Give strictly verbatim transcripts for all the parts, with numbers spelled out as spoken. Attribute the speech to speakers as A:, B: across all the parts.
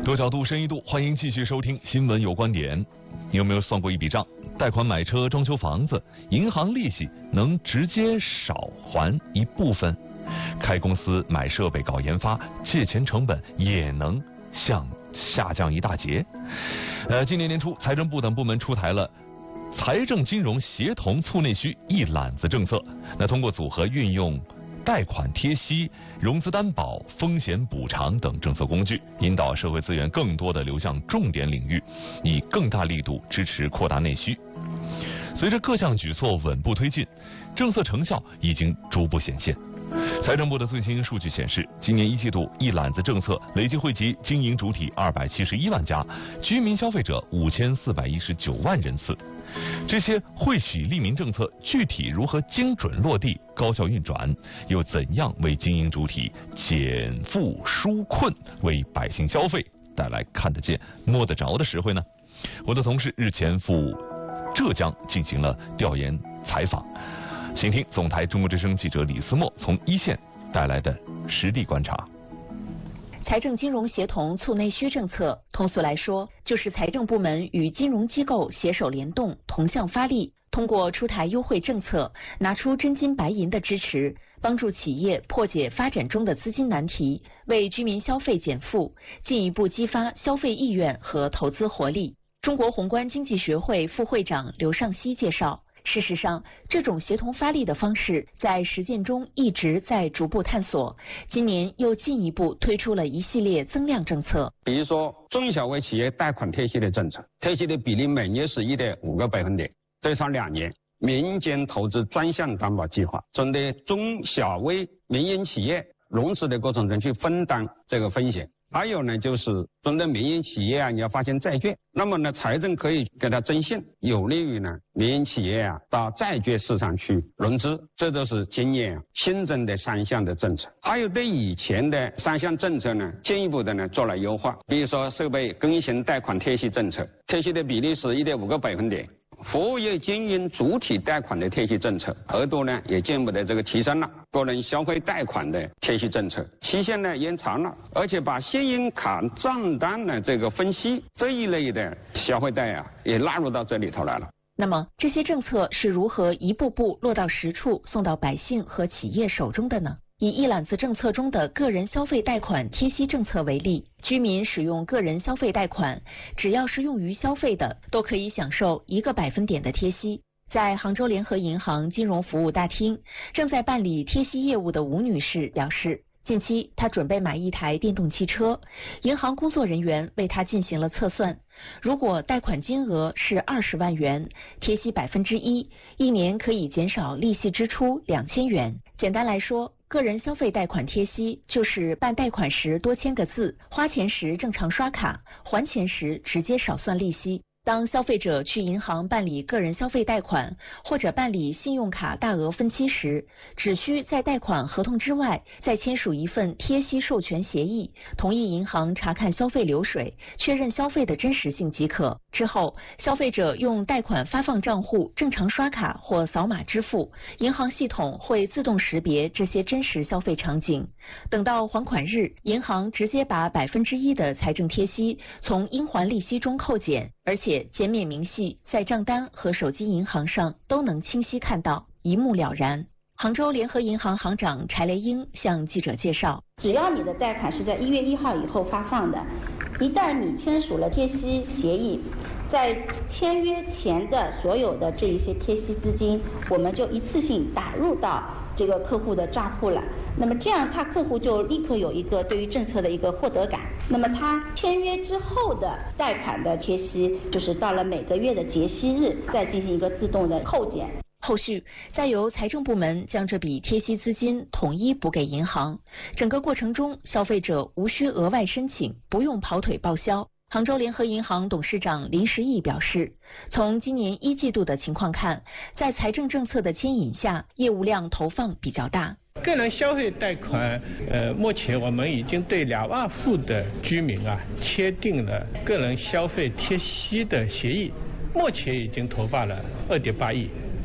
A: 多角度深一度，欢迎继续收听新闻有观点。你有没有算过一笔账？贷款买车、装修房子，银行利息能直接少还一部分；开公司、买设备、搞研发，借钱成本也能向下降一大截。呃，今年年初，财政部等部门出台了财政金融协同促内需一揽子政策，那通过组合运用贷款贴息、融资担保、风险补偿等政策工具，引导社会资源更多的流向重点领域，以更大力度支持扩大内需。随着各项举措稳步推进，政策成效已经逐步显现。财政部的最新数据显示，今年一季度一揽子政策累计惠及经营主体二百七十一万家，居民消费者五千四百一十九万人次。这些惠许利民政策具体如何精准落地、高效运转，又怎样为经营主体减负纾困，为百姓消费带来看得见、摸得着的实惠呢？我的同事日前赴浙江进行了调研采访，请听总台中国之声记者李思墨从一线带来的实地观察。
B: 财政金融协同促内需政策，通俗来说，就是财政部门与金融机构携手联动，同向发力，通过出台优惠政策，拿出真金白银的支持，帮助企业破解发展中的资金难题，为居民消费减负，进一步激发消费意愿和投资活力。中国宏观经济学会副会长刘尚希介绍，事实上，这种协同发力的方式在实践中一直在逐步探索，今年又进一步推出了一系列增量政策。
C: 比如说，中小微企业贷款贴息的政策，贴息的比例每年是 一点五个百分点，最长两年；民间投资专项担保计划，针对中小微民营企业融资的过程中去分担这个风险。还有呢，就是针对民营企业啊，你要发行债券，那么呢，财政可以给它征信，有利于呢民营企业啊到债券市场去融资，这都是今年新增的三项的政策。还有对以前的三项政策呢，进一步的呢做了优化，比如说设备更新贷款贴息政策，贴息的比例是 一点五个百分点。服务业经营主体贷款的贴息政策额度呢也进一步的这个提升了，个人消费贷款的贴息政策期限呢延长了，而且把信用卡账单的这个分析这一类的消费贷啊也纳入到这里头来了。
B: 那么这些政策是如何一步步落到实处，送到百姓和企业手中的呢？以一揽子政策中的个人消费贷款贴息政策为例，居民使用个人消费贷款，只要是用于消费的，都可以享受一个百分点的贴息。在杭州联合银行金融服务大厅，正在办理贴息业务的吴女士表示，近期她准备买一台电动汽车，银行工作人员为她进行了测算，如果贷款金额是二十万元，贴息百分之一，一年可以减少利息支出两千元。简单来说，个人消费贷款贴息就是办贷款时多签个字，花钱时正常刷卡，还钱时直接少算利息。当消费者去银行办理个人消费贷款或者办理信用卡大额分期时，只需在贷款合同之外再签署一份贴息授权协议，同意银行查看消费流水，确认消费的真实性即可。之后，消费者用贷款发放账户正常刷卡或扫码支付，银行系统会自动识别这些真实消费场景。等到还款日，银行直接把百分之一的财政贴息从应还利息中扣减，而且减免明细在账单和手机银行上都能清晰看到，一目了然。杭州联合银行行长柴雷英向记者介绍，
D: 只要你的贷款是在一月一号以后发放的，一旦你签署了贴息协议，在签约前的所有的这一些贴息资金，我们就一次性打入到这个客户的账户了。那么这样他客户就立刻有一个对于政策的一个获得感。那么他签约之后的贷款的贴息，就是到了每个月的结息日再进行一个自动的扣减。
B: 后续再由财政部门将这笔贴息资金统一补给银行，整个过程中消费者无需额外申请，不用跑腿报销。杭州联合银行董事长林时义表示，从今年一季度的情况看，在财政政策的牵引下，业务量投放比较大。
E: 个人消费贷款，呃，目前我们已经对两万户的居民啊签订了个人消费贴息的协议，目前已经投放了二点八亿。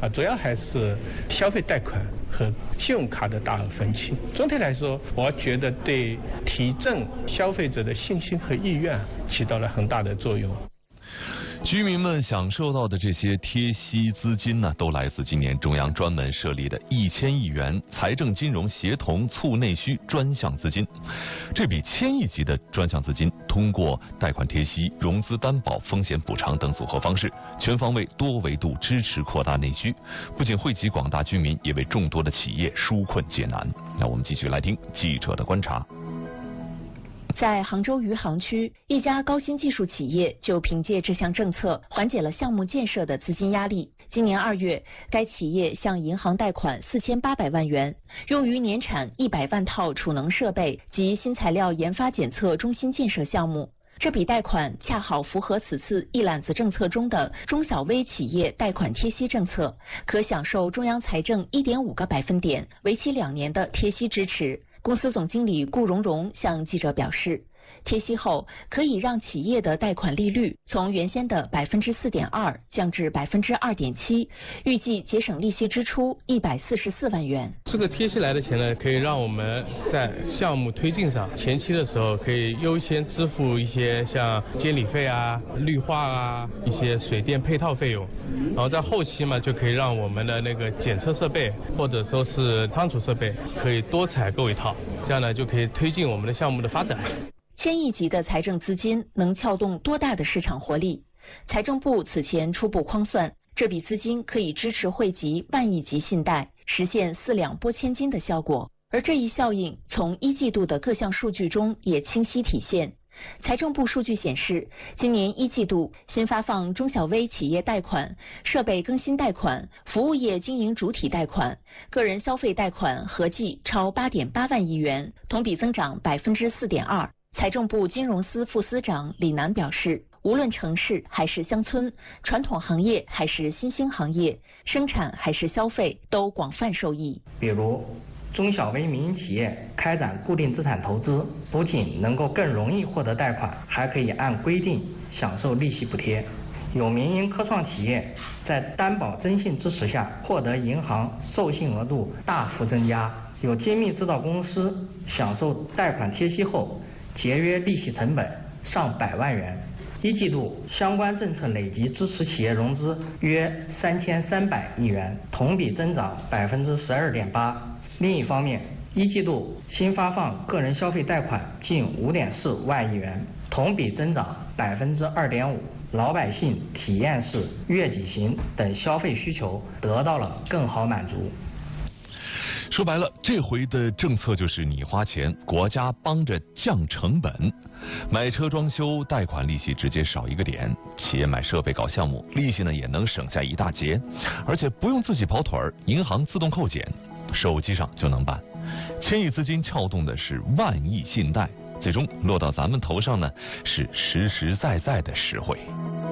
E: 啊，主要还是消费贷款和信用卡的大额分期。总体来说，我觉得对提振消费者的信心和意愿起到了很大的作用。
A: 居民们享受到的这些贴息资金呢，都来自今年中央专门设立的一千亿元财政金融协同促内需专项资金。这笔千亿级的专项资金，通过贷款贴息、融资担保、风险补偿等组合方式，全方位、多维度支持扩大内需，不仅惠及广大居民，也为众多的企业纾困解难。那我们继续来听记者的观察。
B: 在杭州余杭区，一家高新技术企业就凭借这项政策缓解了项目建设的资金压力。今年二月，该企业向银行贷款四千八百万元，用于年产一百万套储能设备及新材料研发检测中心建设项目。这笔贷款恰好符合此次一揽子政策中的中小微企业贷款贴息政策，可享受中央财政 一点五个百分点、为期两年的贴息支持。公司总经理顾荣荣向记者表示，贴息后可以让企业的贷款利率从原先的百分之四点二降至百分之二点七，预计节省利息支出一百四十四万元。
E: 这个贴息来的钱呢，可以让我们在项目推进上，前期的时候可以优先支付一些像监理费啊、绿化啊、一些水电配套费用，然后在后期嘛，就可以让我们的那个检测设备或者说是仓储设备可以多采购一套，这样呢就可以推进我们的项目的发展。
B: 千亿级的财政资金能撬动多大的市场活力？财政部此前初步框算，这笔资金可以支持惠及万亿级信贷，实现四两拨千斤的效果。而这一效应从一季度的各项数据中也清晰体现。财政部数据显示，今年一季度新发放中小微企业贷款、设备更新贷款、服务业经营主体贷款、个人消费贷款合计超八点八万亿元，同比增长百分之四点二。财政部金融司副司长李楠表示，无论城市还是乡村，传统行业还是新兴行业，生产还是消费，都广泛受益。
F: 比如中小微民营企业开展固定资产投资，不仅能够更容易获得贷款，还可以按规定享受利息补贴。有民营科创企业在担保征信支持下，获得银行授信额度大幅增加。有精密制造公司享受贷款贴息后，节约利息成本上百万元。一季度相关政策累计支持企业融资约三千三百亿元，同比增长百分之十二点八。另一方面，一季度新发放个人消费贷款近五点四万亿元，同比增长百分之二点五。老百姓体验式、悦己型等消费需求得到了更好满足。
A: 说白了，这回的政策就是你花钱，国家帮着降成本。买车装修贷款利息直接少一个点，企业买设备搞项目利息呢也能省下一大截，而且不用自己跑腿儿，银行自动扣减，手机上就能办。千亿资金撬动的是万亿信贷，最终落到咱们头上呢是实实在在的实惠。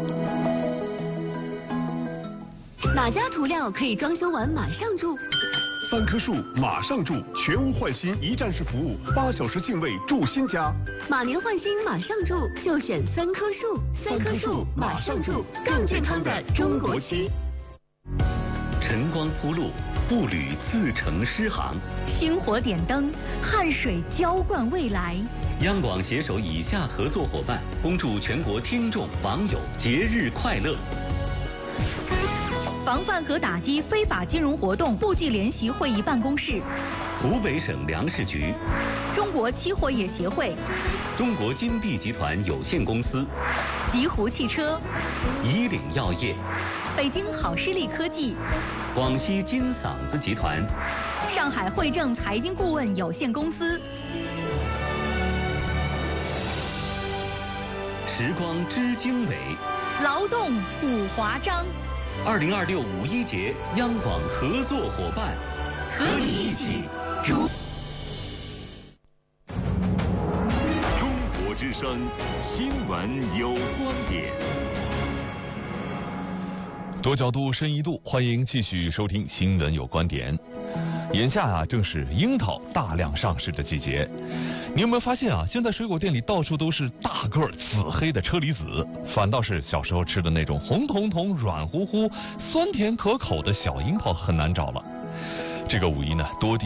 G: 哪家涂料可以装修完马上住？
H: 三棵树马上住，全屋换新一站式服务，八小时定位住新家。
G: 马年换新马上住，就选三棵树。三棵树马上住，更健康的中国区。
I: 晨光铺路，步履自成诗行。
G: 星火点灯，汗水浇灌未来。
I: 央广携手以下合作伙伴，恭祝全国听众网友节日快乐。
G: 防范和打击非法金融活动部际联席会议办公室，
I: 湖北省粮食局，
G: 中国期货业协会，
I: 中国金地集团有限公司，
G: 极狐汽车，
I: 以岭药业，
G: 北京好视力科技，
I: 广西金嗓子集团，
G: 上海汇正财经顾问有限公司。
I: 时光知经纬，
G: 劳动五华章。
I: 二零二六五一节央广合作伙伴，和你一起主。
H: 中国之声新闻有观点，
A: 多角度深一度，欢迎继续收听新闻有观点。 眼下啊，正是樱桃大量上市的季节。你有没有发现啊？现在水果店里到处都是大个儿紫黑的车厘子，反倒是小时候吃的那种红彤彤、软乎乎、酸甜可口的小樱桃很难找了。这个五一呢，多地